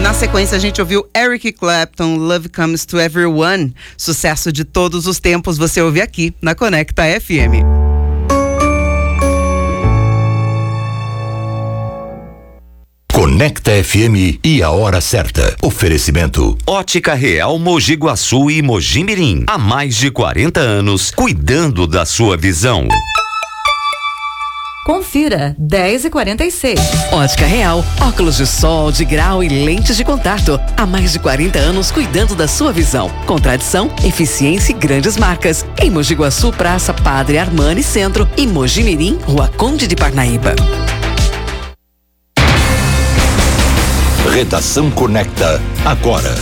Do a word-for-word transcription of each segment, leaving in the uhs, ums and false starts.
Na sequência, a gente ouviu Eric Clapton, Love Comes to Everyone. Sucesso de todos os tempos, você ouve aqui na Conecta F M. Conecta F M e a hora certa. Oferecimento. Ótica Real Mogi Guaçu e Mogi Mirim. Há mais de quarenta anos, cuidando da sua visão. Confira, dez e quarenta e seis. Ótica Real, óculos de sol, de grau e lentes de contato. Há mais de quarenta anos cuidando da sua visão. Com tradição, eficiência e grandes marcas. Em Mogi Guaçu, Praça Padre Armani Centro e Mogi Mirim, Rua Conde de Parnaíba. Redação Conecta, agora.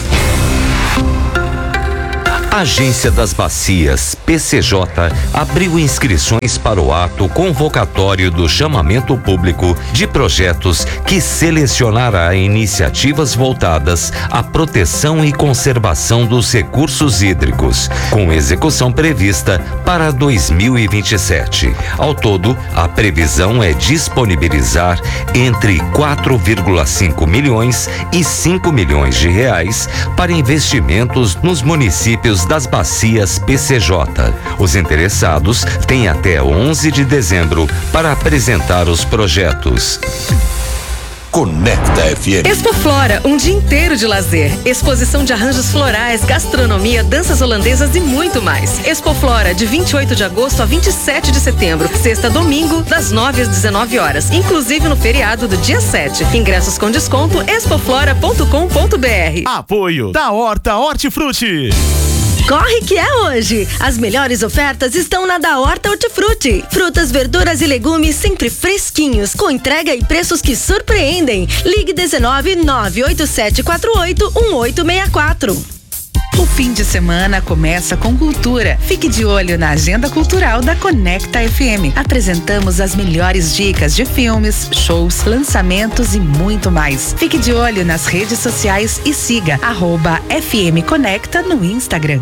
Agência das Bacias, P C J, abriu inscrições para o ato convocatório do chamamento público de projetos que selecionará iniciativas voltadas à proteção e conservação dos recursos hídricos, com execução prevista para dois mil e vinte e sete. Ao todo, a previsão é disponibilizar entre quatro vírgula cinco milhões e cinco milhões de reais para investimentos nos municípios das bacias P C J. Os interessados têm até onze de dezembro para apresentar os projetos. Conecta F M. Expo Flora, um dia inteiro de lazer. Exposição de arranjos florais, gastronomia, danças holandesas e muito mais. Expo Flora, de vinte e oito de agosto a vinte e sete de setembro. Sexta a domingo, das nove às dezenove horas. Inclusive no feriado do dia sete. Ingressos com desconto, expoflora ponto com ponto br. Apoio da Horta Hortifruti. Corre que é hoje! As melhores ofertas estão na da Horta Hortifruti. Frutas, verduras e legumes sempre fresquinhos, com entrega e preços que surpreendem. Ligue dezenove, nove oito sete quatro oito, um oito seis quatro. O fim de semana começa com cultura. Fique de olho na agenda cultural da Conecta F M. Apresentamos as melhores dicas de filmes, shows, lançamentos e muito mais. Fique de olho nas redes sociais e siga arroba F M Conecta no Instagram.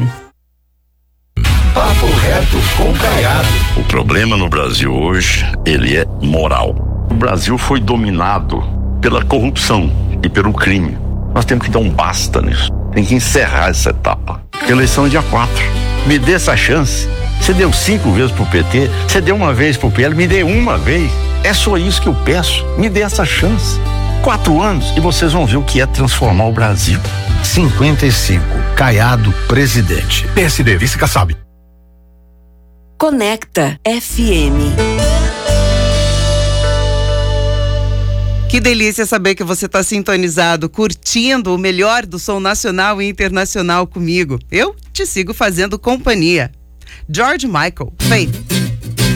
Papo reto com Caiado. O problema no Brasil hoje, ele é moral. O Brasil foi dominado pela corrupção e pelo crime. Nós temos que dar um basta nisso. Tem que encerrar essa etapa. Eleição é dia quatro. Me dê essa chance. Você deu cinco vezes pro P T, você deu uma vez pro P L, me dê uma vez. É só isso que eu peço. Me dê essa chance. Quatro anos e vocês vão ver o que é transformar o Brasil. cinquenta e cinco. Caiado, presidente. P S D, vice Kassab. Conecta F M. Que delícia saber que você está sintonizado, curtindo o melhor do som nacional e internacional comigo. Eu te sigo fazendo companhia. George Michael, Faith.